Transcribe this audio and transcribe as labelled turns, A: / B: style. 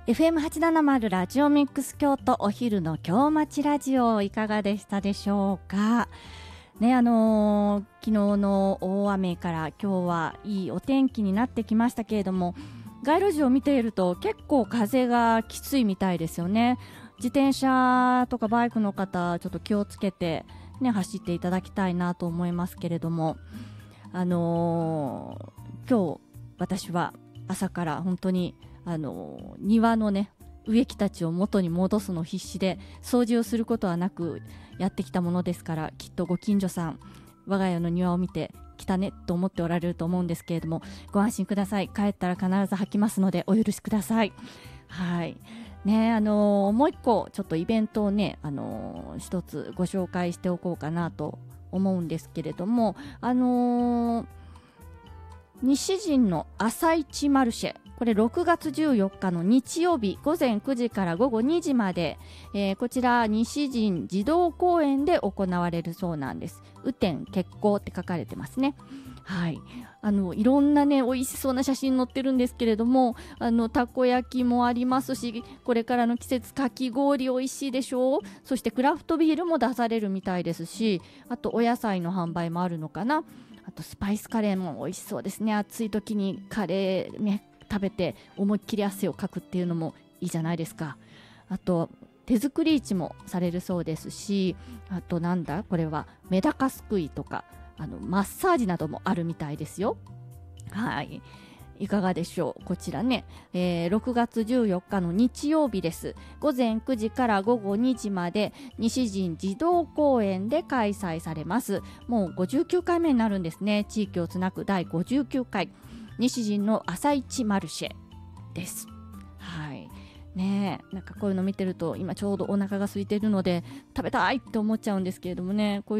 A: FM870 ラジオミックス京都お昼の京町ラジオいかがでしたでしょうかね。昨日の大雨から今日はいいお天気になってきましたけれども、街路樹を見ていると結構風がきついみたいですよね。自転車とかバイクの方ちょっと気をつけて、ね、走っていただきたいなと思いますけれども、今日私は朝から本当に庭のね植木たちを元に戻すの必死で掃除をすることはなくやってきたものですから、きっとご近所さん我が家の庭を見て来たねと思っておられると思うんですけれども、ご安心ください。帰ったら必ず履きますのでお許しください。はいね。もう一個ちょっとイベントをね、一つご紹介しておこうかなと思うんですけれども、西陣の朝市マルシェ、これ6月14日の日曜日午前9時から午後2時まで、こちら西陣児童公園で行われるそうなんです。雨天決行って書かれてますね。はい、いろんなね美味しそうな写真載ってるんですけれども、たこ焼きもありますし、これからの季節かき氷美味しいでしょう。そしてクラフトビールも出されるみたいですし、あとお野菜の販売もあるのかな。あとスパイスカレーも美味しそうですね。暑い時にカレーね食べて思いっきり汗をかくっていうのもいいじゃないですか。あと手作り市もされるそうですし、あとなんだこれはメダカすくいとかマッサージなどもあるみたいですよ。はい、いかがでしょう。こちらね、6月14日の日曜日です。午前9時から午後2時まで西陣児童公園で開催されます。もう59回目になるんですね。地域をつなぐ第59回西陣の朝市マルシェです。はいね。なんかこういうの見てると今ちょうどお腹が空いているので食べたいって思っちゃうんですけれどもね、こういう